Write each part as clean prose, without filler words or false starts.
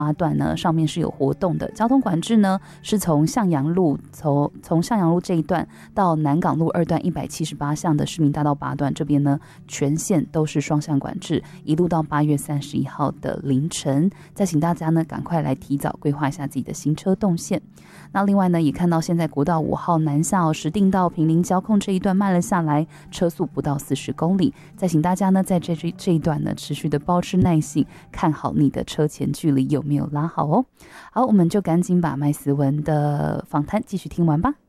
八段呢上面是有活动的，交通管制呢是从向阳路这一段到南港路2段178巷的市民大道8段这边呢，全线都是双向管制，一路到8月31号的凌晨。再请大家呢赶快来提早规划一下自己的行车动线。那另外呢，也看到现在国道5号南下石碇到坪林交控这一段慢了下来，车速不到40公里。再请大家呢在这一段呢持续的保持耐性，看好你的车前距离有没有拉好哦。好，我们就赶紧把麦斯文的访谈继续听完吧。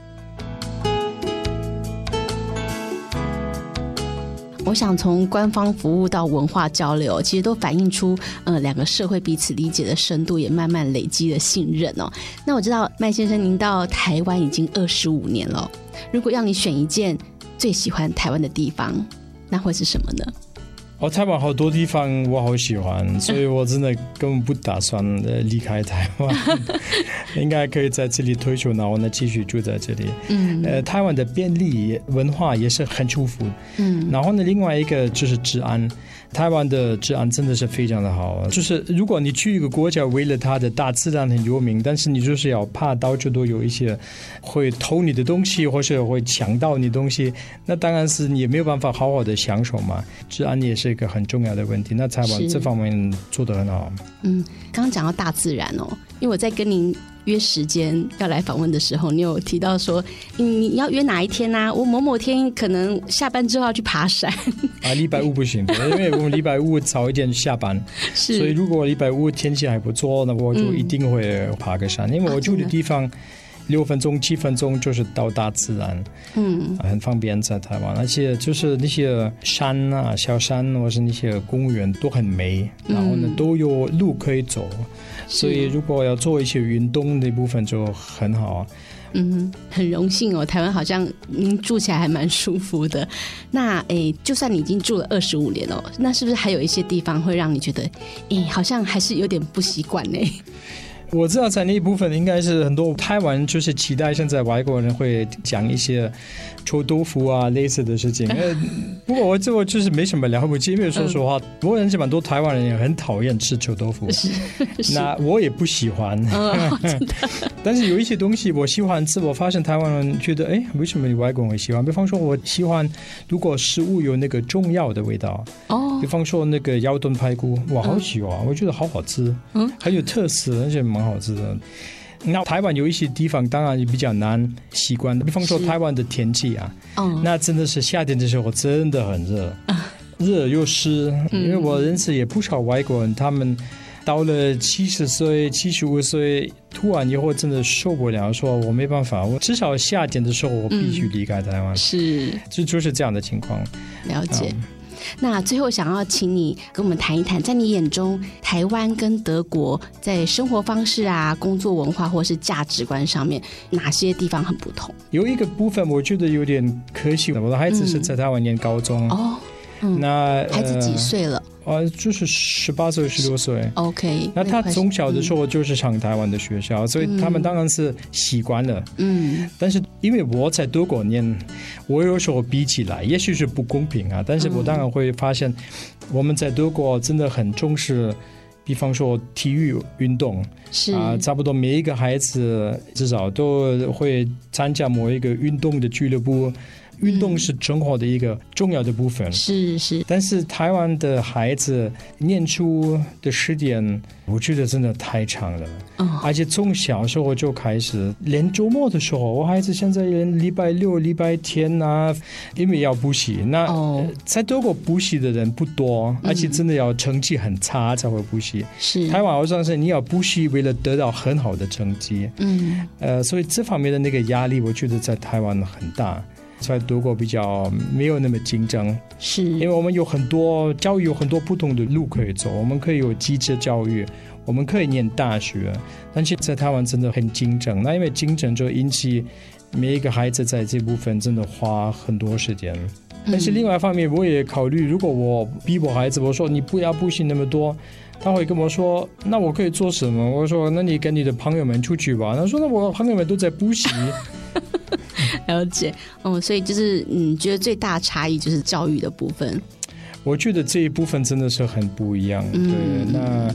我想从官方服务到文化交流，其实都反映出两个社会彼此理解的深度，也慢慢累积了信任哦。那我知道麦先生您到台湾已经25年了，如果要你选一件最喜欢台湾的地方，那会是什么呢？ 台湾好多地方我好喜欢，所以我真的根本不打算离开台湾应该可以在这里退休，然后呢继续住在这里。台湾的便利文化也是很舒服。然后呢另外一个就是治安，台湾的治安真的是非常的好，就是如果你去一个国家为了它的大自然很有名，但是你就是要怕到处都有一些会偷你的东西或是会抢到你的东西，那当然是你也没有办法好好的享受嘛。治安也是一个很重要的问题，那台湾这方面做得很好。 刚刚讲到大自然哦，因为我在跟您约时间要来访问的时候，你有提到说你要约哪一天啊？我某某天可能下班之后要去爬山礼拜五不行的，因为我们礼拜五早一点下班所以如果礼拜五天气还不错，那我就一定会爬个山，因为我住的地方6分钟7分钟就是到大自然，很方便在台湾，而且就是那些山啊小山或是那些公园都很美，然后呢都有路可以走，所以如果要做一些运动的部分就很好。 很荣幸哦，台湾好像您住起来还蛮舒服的。那就算你已经住了25年了，那是不是还有一些地方会让你觉得好像还是有点不习惯呢？ 我知道在那一部分应该是很多台湾就是期待现在外国人会讲一些臭豆腐啊类似的事情，不过我就是没什么了不起，因为说实话我认识蛮多台湾人也很讨厌吃臭豆腐，那我也不喜欢但是有一些东西我喜欢吃，我发现台湾人觉得为什么外国人会喜欢，比方说我喜欢如果食物有那个中药的味道，比方说那个腰炖排骨我好喜欢，我觉得好好吃，很有特色，而且蛮好吃的。那台湾有一些地方当然比较难习惯的，比方说台湾的天气啊，那真的是夏天的时候真的很热，热又湿，因为我认识也不少外国人，他们到了70岁75岁突然以后真的受不了，说我没办法，我至少夏天的时候我必须离开台湾，就是这样的情况。 了解。那最后想要请你跟我们谈一谈，在你眼中台湾跟德国在生活方式啊、工作文化或是价值观上面哪些地方很不同？ 有一个部分我觉得有点可惜，我的孩子是在台湾念高中，那孩子几岁了？ 就是18岁16岁 OK， 那他从小的时候就是上台湾的学校，所以他们当然是习惯了，但是因为我在德国念，我有时候比起来也许是不公平啊，但是我当然会发现我们在德国真的很重视，比方说体育运动差不多每一个孩子至少都会参加某一个运动的俱乐部，运动是生活的一个重要的部分，但是台湾的孩子念书的时间我觉得真的太长了，而且从小时候就开始，连周末的时候我孩子现在连礼拜六礼拜天啊，因为要补习，那在德国补习的人不多，而且真的要成绩很差才会补习，台湾好像是你要补习为了得到很好的成绩，所以这方面的那个压力我觉得在台湾很大，在德国比较没有那么竞争，因为我们有很多教育，有很多不同的路可以走，我们可以有基础教育，我们可以念大学，但是在台湾真的很竞争，那因为竞争就引起每一个孩子在这部分真的花很多时间，但是另外一方面我也考虑，如果我逼我孩子，我说你不要补习那么多，他会跟我说那我可以做什么，我说那你跟你的朋友们出去吧，他说那我朋友们都在补习了解，所以就是觉得最大的差异就是教育的部分， 我觉得这一部分真的是很不一样，对，那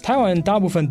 台湾大部分